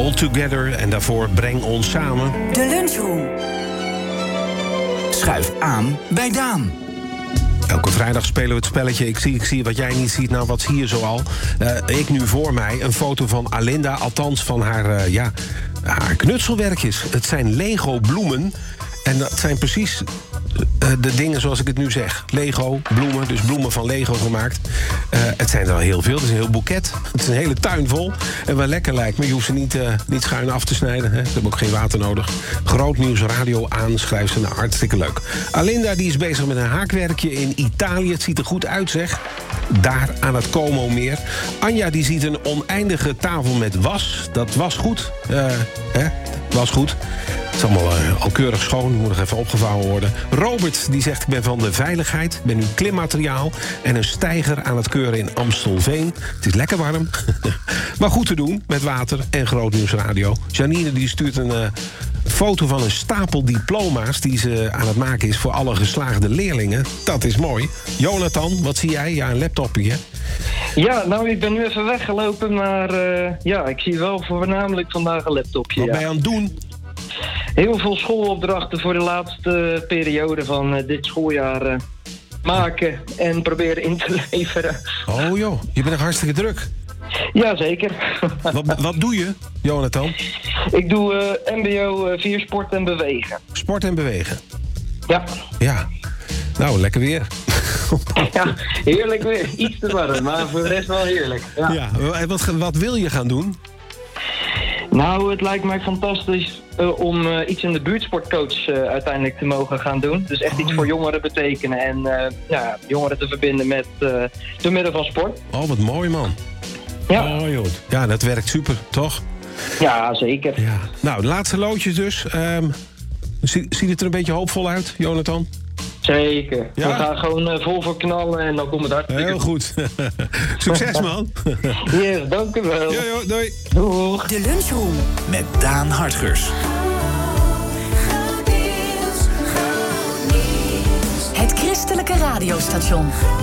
All Together en daarvoor Breng ons samen. De Lunchroom. Schuif aan bij Daan. Elke vrijdag spelen we het spelletje. Ik zie wat jij niet ziet. Nou, wat zie je zoal? Ik nu voor mij een foto van Alinda. Althans van haar knutselwerkjes. Het zijn Lego bloemen. En dat zijn precies de dingen zoals ik het nu zeg. Lego, bloemen, dus bloemen van Lego gemaakt. Het zijn er al heel veel, het is een heel boeket. Het is een hele tuin vol. En wel lekker lijkt me, je hoeft ze niet schuin af te snijden. Hè? Ze hebben ook geen water nodig. Groot Nieuws Radio aan, schrijf ze. Nou, hartstikke leuk. Alinda die is bezig met een haakwerkje in Italië. Het ziet er goed uit, zeg. Daar aan het Como-meer. Anja die ziet een oneindige tafel met was. Dat was goed. Was goed. Het is allemaal al keurig schoon, moet nog even opgevouwen worden. Robert die zegt, ik ben van de veiligheid, ik ben nu klimmateriaal en een steiger aan het keuren in Amstelveen. Het is lekker warm, maar goed te doen met water en Groot Nieuws Radio. Janine die stuurt een foto van een stapel diploma's die ze aan het maken is voor alle geslaagde leerlingen. Dat is mooi. Jonathan, wat zie jij? Ja, een laptopje, hè? Ja, nou, ik ben nu even weggelopen, maar ik zie wel voornamelijk vandaag een laptopje. Wat ben je aan het doen? Heel veel schoolopdrachten voor de laatste periode van dit schooljaar maken en proberen in te leveren. Oh joh, je bent echt hartstikke druk. Jazeker. Wat doe je, Jonathan? Ik doe mbo 4 sport en bewegen. Sport en bewegen? Ja. Ja. Nou, lekker weer. Ja, heerlijk weer. Iets te warm, maar voor de rest wel heerlijk. Ja. Wat wil je gaan doen? Nou, het lijkt mij fantastisch om iets in de buurtsportcoach uiteindelijk te mogen gaan doen. Dus echt iets voor jongeren betekenen en jongeren te verbinden met door middel van sport. Oh, wat mooi, man. Ja. Oh, joh. Ja, dat werkt super, toch? Ja, zeker. Ja. Nou, de laatste loodjes dus. Ziet het er een beetje hoopvol uit, Jonathan? Zeker. Ja? We gaan gewoon vol voor knallen en dan komt het hartstikke heel goed. Succes, man. Yes, dank u wel. Jo, doei. Doeg. De Lunchroom. Met Daan Hartgers. Het christelijke radiostation.